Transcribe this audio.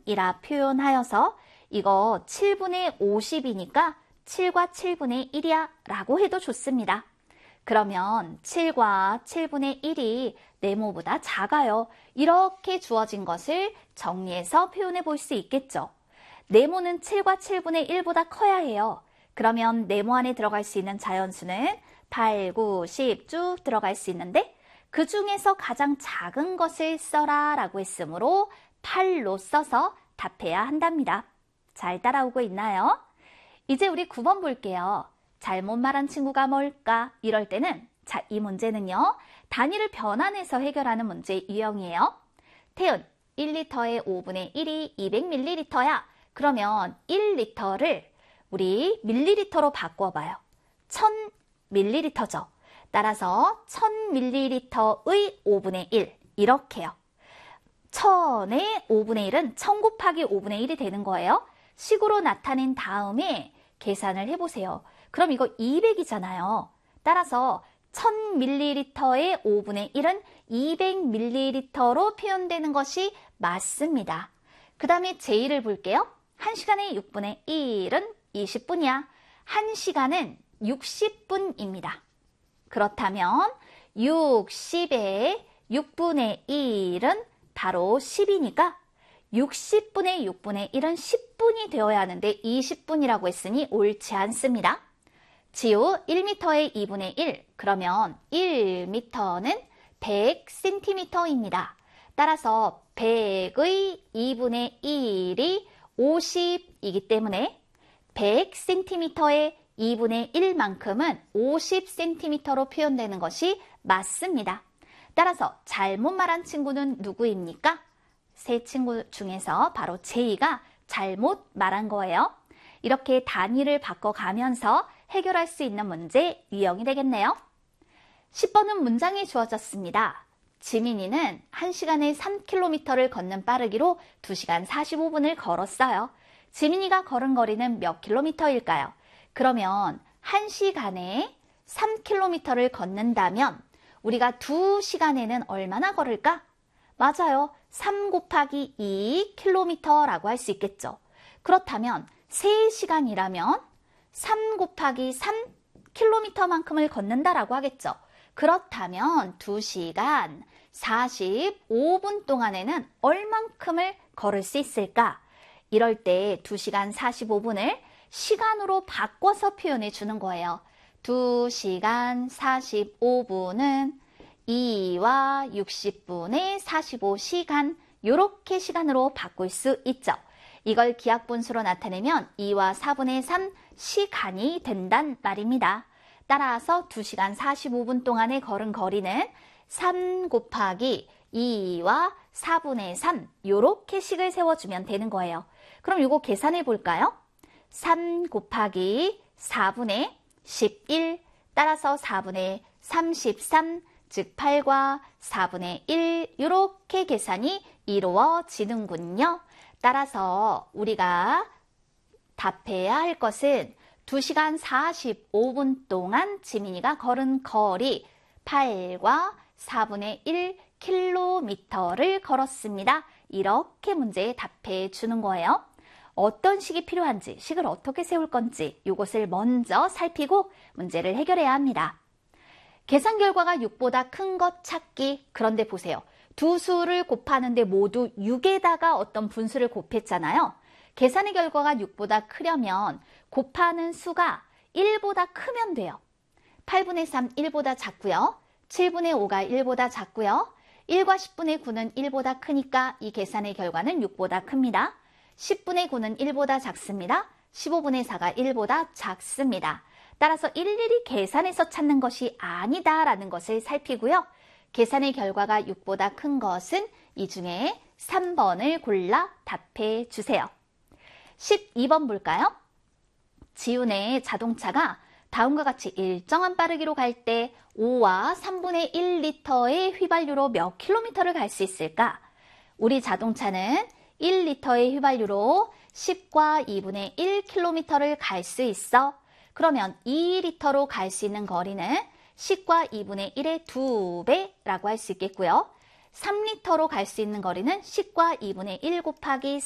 7분이라 표현하여서 이거 7분의 50이니까 7과 7분의 1이야 라고 해도 좋습니다. 그러면 7과 7분의 1이 네모보다 작아요. 이렇게 주어진 것을 정리해서 표현해 볼 수 있겠죠. 네모는 7과 7분의 1보다 커야 해요. 그러면 네모 안에 들어갈 수 있는 자연수는 8, 9, 10 쭉 들어갈 수 있는데 그 중에서 가장 작은 것을 써라 라고 했으므로 8로 써서 답해야 한답니다. 잘 따라오고 있나요? 이제 우리 9번 볼게요. 잘못 말한 친구가 뭘까? 이럴 때는 자, 이 문제는요. 단위를 변환해서 해결하는 문제 유형이에요. 태은, 1리터의 5분의 1이 200ml야. 그러면 1리터를 우리 밀리리터로 바꿔봐요. 1000ml죠. 따라서 1000ml의 5분의 1 이렇게요. 1000의 5분의 1은 1000 곱하기 5분의 1이 되는 거예요. 식으로 나타낸 다음에 계산을 해보세요. 그럼 이거 200이잖아요. 따라서 1000ml의 5분의 1은 200ml로 표현되는 것이 맞습니다. 그 다음에 제1을 볼게요. 1시간에 6분의 1은 20분이야. 1시간은 60분입니다. 그렇다면 60의 6분의 1은 바로 10이니까 60분의 6분의 1은 10분이 되어야 하는데 20분이라고 했으니 옳지 않습니다. 지우 1m의 2분의 1, 그러면 1m는 100cm입니다. 따라서 100의 2분의 1이 50이기 때문에 100cm의 2분의 1만큼은 50cm로 표현되는 것이 맞습니다. 따라서 잘못 말한 친구는 누구입니까? 세 친구 중에서 바로 제이가 잘못 말한 거예요. 이렇게 단위를 바꿔가면서 해결할 수 있는 문제 유형이 되겠네요. 10번은 문장이 주어졌습니다. 지민이는 1시간에 3km를 걷는 빠르기로 2시간 45분을 걸었어요. 지민이가 걸은 거리는 몇 킬로미터일까요? 그러면 1시간에 3km를 걷는다면 우리가 2시간에는 얼마나 걸을까? 맞아요. 3 곱하기 2km라고 할 수 있겠죠. 그렇다면 3시간이라면 3 곱하기 3km만큼을 걷는다라고 하겠죠. 그렇다면 2시간 45분 동안에는 얼만큼을 걸을 수 있을까? 이럴 때 2시간 45분을 시간으로 바꿔서 표현해 주는 거예요. 2시간 45분은 2와 60분의 45시간 이렇게 시간으로 바꿀 수 있죠. 이걸 기하분수로 나타내면 2와 4분의 3 시간이 된단 말입니다. 따라서 2시간 45분 동안에 걸은 거리는 3 곱하기 2와 4분의 3 이렇게 식을 세워주면 되는 거예요. 그럼 이거 계산해 볼까요? 3 곱하기 4분의 11 따라서 4분의 33 즉 8과 4분의 1 이렇게 계산이 이루어지는군요. 따라서 우리가 답해야 할 것은 2시간 45분 동안 지민이가 걸은 거리 8과 4분의 1km를 걸었습니다. 이렇게 문제에 답해 주는 거예요. 어떤 식이 필요한지, 식을 어떻게 세울 건지 이것을 먼저 살피고 문제를 해결해야 합니다. 계산 결과가 6보다 큰 것 찾기. 그런데 보세요. 두 수를 곱하는데 모두 6에다가 어떤 분수를 곱했잖아요. 계산의 결과가 6보다 크려면 곱하는 수가 1보다 크면 돼요. 8분의 3 1보다 작고요. 7분의 5가 1보다 작고요. 1과 10분의 9는 1보다 크니까 이 계산의 결과는 6보다 큽니다. 10분의 9는 1보다 작습니다. 15분의 4가 1보다 작습니다. 따라서 일일이 계산해서 찾는 것이 아니다라는 것을 살피고요. 계산의 결과가 6보다 큰 것은 이 중에 3번을 골라 답해 주세요. 12번 볼까요? 지훈의 자동차가 다음과 같이 일정한 빠르기로 갈 때 5와 3분의 1리터의 휘발유로 몇 킬로미터를 갈 수 있을까? 우리 자동차는 1리터의 휘발유로 10과 2분의 1km를 갈 수 있어. 그러면 2리터로 갈 수 있는 거리는 10과 2분의 1의 2배라고 할 수 있겠고요. 3리터로 갈 수 있는 거리는 10과 2분의 1 곱하기